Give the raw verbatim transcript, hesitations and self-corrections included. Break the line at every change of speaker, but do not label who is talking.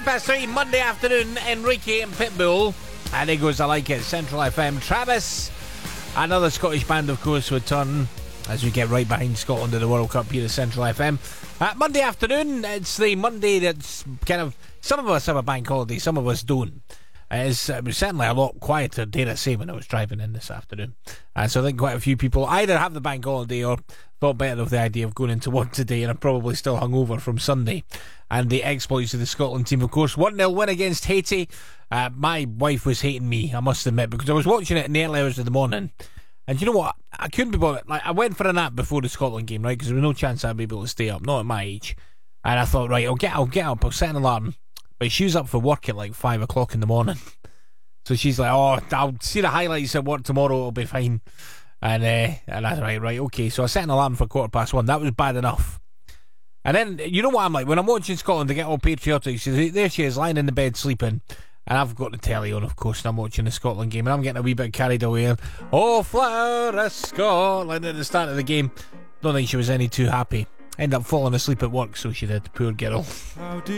Past three, Monday afternoon, Enrique and Pitbull. And he goes, I like it. Central F M. Travis, another Scottish band, of course, return as we get right behind Scotland in the World Cup here at Central F M. Uh, Monday afternoon, it's the Monday that's kind of, some of us have a bank holiday, some of us don't. It's, it was certainly a lot quieter, dare I say, when I was driving in this afternoon. Uh, so I think quite a few people either have the bank holiday or thought better of the idea of going into work today, and are probably still hungover from Sunday. And the exploits of the Scotland team, of course, one nil win against Haiti. Uh, my wife was hating me, I must admit, because I was watching it in the early hours of the morning. And you know what? I couldn't be bothered. Like, I went for a nap before the Scotland game, right? Because there was no chance I'd be able to stay up, not at my age. And I thought, right, I'll get, I'll get up, I'll set an alarm. But she was up for work at like five o'clock in the morning. So she's like, oh, I'll see the highlights at work tomorrow, it'll be fine. And uh, and I was like, right, okay. So I set an alarm for quarter past one. That was bad enough. And then, you know what I'm like? When I'm watching Scotland, they get all patriotic. She's, there she is, lying in the bed sleeping. And I've got the telly on, of course, and I'm watching the Scotland game. And I'm getting a wee bit carried away. Oh, flower of Scotland at the start of the game. Don't think she was any too happy. Ended up falling asleep at work, so she did. Poor girl.